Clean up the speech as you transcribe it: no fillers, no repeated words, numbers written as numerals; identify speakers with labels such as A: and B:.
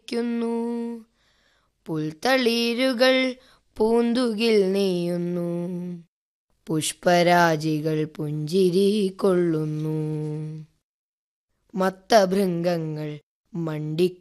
A: കുളിക്കുന്നു. പുൽത്തളിരുകൾ പൂന്തുകിൽ നെയ്യുന്നു. പുഷ്പരാജികൾ പുഞ്ചിരി കൊള്ളുന്നു. മത്തഭൃംഗങ്ങൾ മണ്ടി